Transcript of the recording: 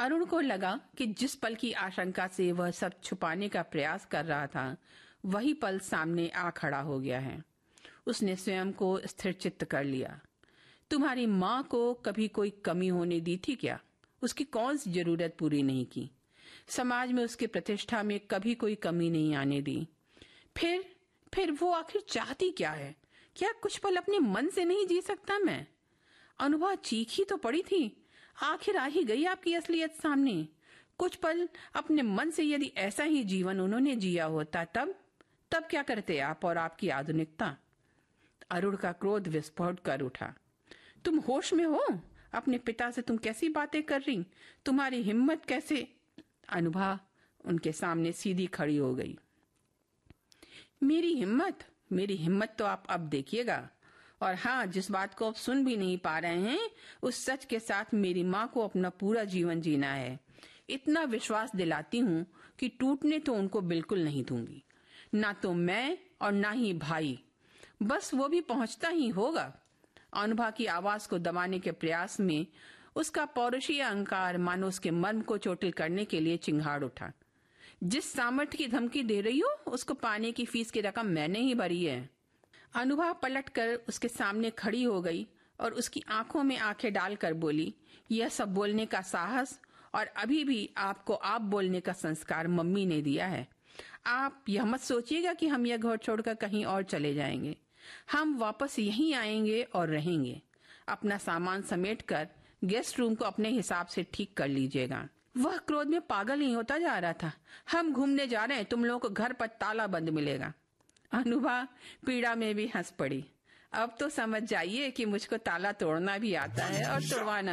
अरुण को लगा कि जिस पल की आशंका से वह सब छुपाने का प्रयास कर रहा था, वही पल सामने आ खड़ा हो गया है। उसने स्वयं को स्थिर चित्त कर लिया। तुम्हारी माँ को कभी कोई कमी होने दी थी क्या? उसकी कौन सी जरूरत पूरी नहीं की? समाज में उसकी प्रतिष्ठा में कभी कोई कमी नहीं आने दी। फिर वो आखिर चाहती क्या है? क्या कुछ पल अपने मन से नहीं जी सकता मैं? अनुभा चीख ही तो पड़ी थी। आखिर आ ही गई आपकी असलियत सामने। कुछ पल अपने मन से यदि ऐसा ही जीवन उन्होंने जिया होता तब क्या करते आप और आपकी आधुनिकता? अरुण का क्रोध विस्फोट कर उठा। तुम होश में हो? अपने पिता से तुम कैसी बातें कर रही? तुम्हारी हिम्मत कैसे? अनुभा उनके सामने सीधी खड़ी हो गई। मेरी हिम्मत तो आप अब देखिएगा। और हाँ, जिस बात को आप सुन भी नहीं पा रहे हैं, उस सच के साथ मेरी माँ को अपना पूरा जीवन जीना है। इतना विश्वास दिलाती हूँ कि टूटने तो उनको बिल्कुल नहीं दूंगी, ना तो मैं और ना ही भाई। बस वो भी पहुंचता ही होगा। अनुभा की आवाज को दबाने के प्रयास में उसका पौरुषीय अहंकार मानो उसके मर्म को चोटिल करने के लिए चिंगाड़ उठा। जिस सामर्थ्य की धमकी दे रही हो, उसको पाने की फीस की रकम मैंने ही भरी है। अनुभा पलटकर उसके सामने खड़ी हो गई और उसकी आंखों में आंखें डालकर बोली, यह सब बोलने का साहस और अभी भी आपको आप बोलने का संस्कार मम्मी ने दिया है। आप यह मत सोचिएगा कि हम यह घर छोड़कर कहीं और चले जाएंगे। हम वापस यहीं आएंगे और रहेंगे। अपना सामान समेटकर गेस्ट रूम को अपने हिसाब से ठीक कर लीजिएगा। वह क्रोध में पागल नहीं होता जा रहा था। हम घूमने जा रहे हैं, तुम लोगों को घर पर ताला बंद मिलेगा। अनुभा पीड़ा में भी हंस पड़ी। अब तो समझ जाइए कि मुझको ताला तोड़ना भी आता है और तोड़वाना